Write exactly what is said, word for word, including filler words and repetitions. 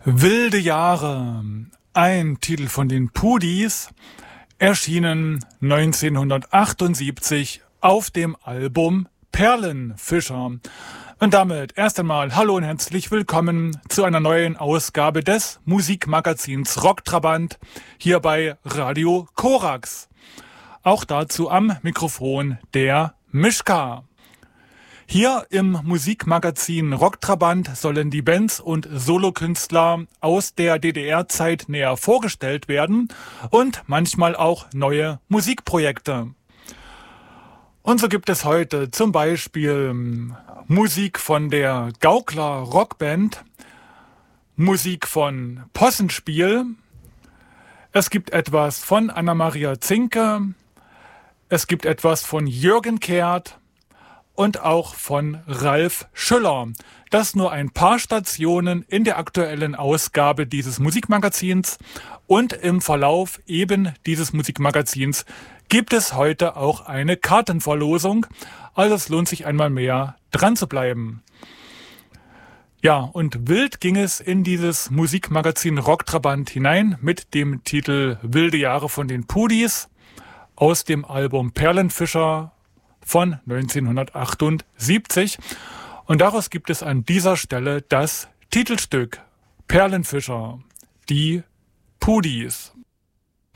Wilde Jahre, ein Titel von den Pudis, erschienen neunzehnhundertachtundsiebzig auf dem Album Perlenfischer. Und damit erst einmal hallo und herzlich willkommen zu einer neuen Ausgabe des Musikmagazins Rocktrabant hier bei Radio Korax. Auch dazu am Mikrofon der Mischka. Hier im Musikmagazin Rocktrabant sollen die Bands und Solokünstler aus der D D R-Zeit näher vorgestellt werden und manchmal auch neue Musikprojekte. Und so gibt es heute zum Beispiel Musik von der Gaukler Rockband, Musik von Possenspiel, es gibt etwas von Anna-Maria Zinke, es gibt etwas von Jürgen Kehrt und auch von Ralf Schüller. Das nur ein paar Stationen in der aktuellen Ausgabe dieses Musikmagazins. Und im Verlauf eben dieses Musikmagazins gibt es heute auch eine Kartenverlosung. Also es lohnt sich einmal mehr dran zu bleiben. Ja, und wild ging es in dieses Musikmagazin Rocktrabant hinein mit dem Titel Wilde Jahre von den Pudis aus dem Album Perlenfischer von neunzehnhundertachtundsiebzig. Und daraus gibt es an dieser Stelle das Titelstück Perlenfischer, die Pudis.